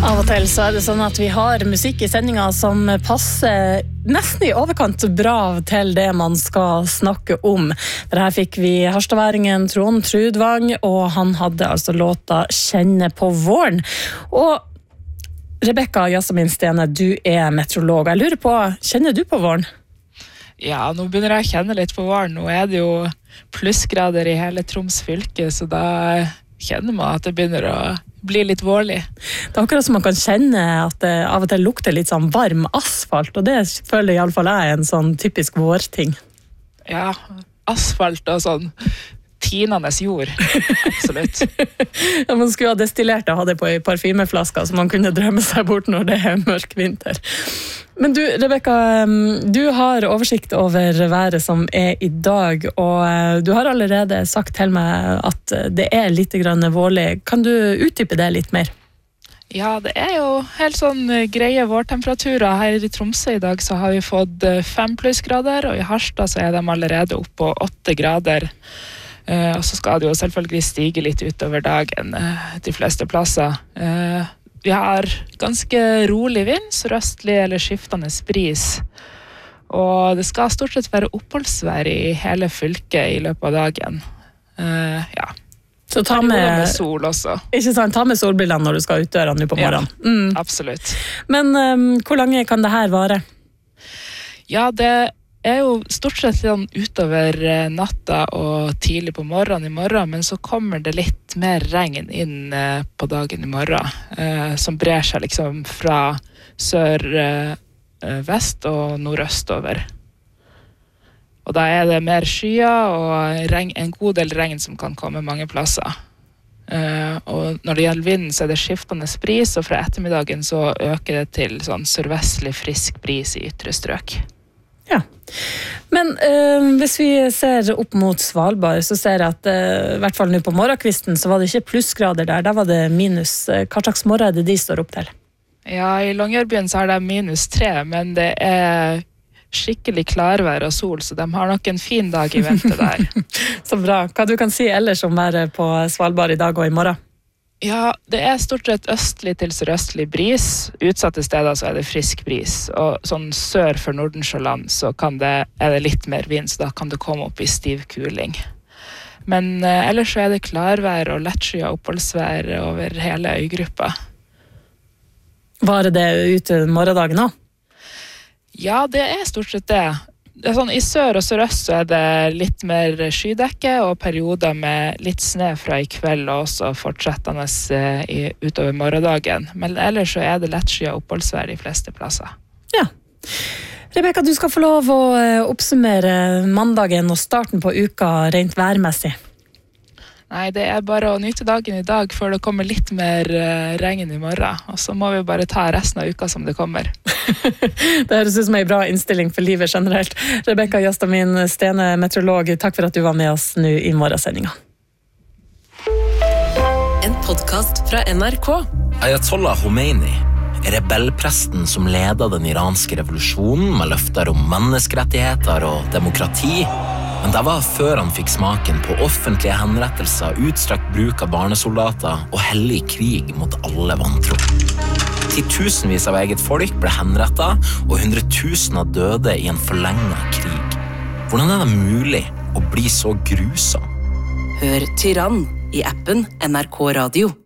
Av og til så det sånn at vi har musikk I sendinga som passer nesten I overkant bra til det man skal snakke om. For her fikk vi harstadværingen Trond Trudvang, og han hadde altså låta «Kjenne på våren». Og Rebecca Jasmin Stene, du meteorolog. Jeg lurer på, kjenner du på våren? Ja, nå begynner jeg å kjenne litt på våren. Nå det jo plussgrader I hele Troms fylke, så da kjenner man at det begynner å bli litt vårlig. Det akkurat som man kan kjenne at det av og til lukter litt sånn varm asfalt, og det føler I alle fall jeg en sånn typisk vårting. Ja, asfalt og sånn tinende jord, absolutt. Ja, man skulle ha destillert og ha det på I parfymeflasker, så man kunne drømme seg bort når det mørk vinter. Men du, Rebecca, du har oversikt over været som I dag, og du har allerede sagt til meg at det litt grann vårlig. Kan du utdype det litt mer? Ja, det jo helt sånn greie vårtemperaturer. Her I Tromsø I dag så har vi fått 5 plussgrader, og I Harstad så de allerede opp på 8 grader. Og så skal det jo selvfølgelig stige litt utover dagen de fleste plasser. Vi har ganske rolig vind, sørøstlig eller skiftende bris. Og det skal stort sett være oppholdsvær I hele fylket I løpet av dagen. Ja. Så ta med sol også. Ikke sant, ta med solbrillene når du skal ut døra nå på morgenen. Ja, absolutt. Men hvor lenge kan det her vare? Ja, det jo stort sett sånn utover natta og tidlig på morgenen I morgen, men så kommer det litt mer regn inn på dagen I morgen, som brer seg liksom fra sør-vest og nordøstover. Og da det mer skyer og en god del regn som kan komme mange plasser. Og når det gjelder vinden så det skiftende bris, og fra ettermiddagen så øker det til sånn sørvestlig frisk bris I ytre strøk. Ja, men hvis vi ser opp mot Svalbard så ser jeg at I hvert fall nå på morgenkvisten så var det ikke plussgrader der var det minus. Hva slags morgen det de står opp til? Ja, I Longyearbyen så det -3, men det skikkelig klarvær og sol, så de har nok en fin dag I vente der. Så bra. Hva du kan si ellers om været på Svalbard I dag og I morgen? Ja, det stort sett østlig til sørøstlig bris. Utsatte steder så det frisk bris. Og sånn sør for Nordensjøland så kan det, det litt mer vind, så da kan det komme opp I stiv kuling. Men ellers så det klarvær og lettskyet oppholdsvær over hele øygruppa. Var det ute morgendagen også? Ja, det stort sett det. Det sånn, I sør og sørøst så det litt mer skydekke og perioder med litt sne fra I kveld og også fortsettende utover morgendagen. Men ellers så det lettskyet oppholdsvær I fleste plasser. Ja. Rebecca, du skal få lov å oppsummere mandagen og starten på uka rent værmessig. Nei, det bare å nyte dagen I dag før det kommer litt mer regn I morgen. Og så må vi bare ta resten av uka som det kommer. Det høres ut som en bra innstilling for livet generelt. Rebecca Jasmin Stene, meteorolog, takk for at du var med oss nå I morgensendinga. En podcast fra NRK. Ayatollah Khomeini rebellpresten som ledet den iranske revolusjonen med løfter om menneskerettigheter og demokrati. Men det var før han fikk smaken på offentlige henrettelser, utstrakt bruk av barnesoldater og hellig krig mot alle vantro. Titusenvis av eget folk ble henrettet, og 100.000 døde I en forlenget krig. Hvordan det mulig å bli så grusom? Hør Tyrann I appen NRK Radio.